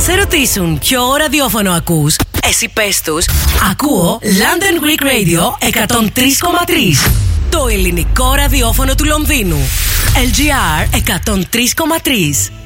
σε ρωτήσουν ποιο ραδιόφωνο ακούς, εσύ πες τους, ακούω London Greek Radio 103,3. Το ελληνικό ραδιόφωνο του Λονδίνου. LGR 103,3.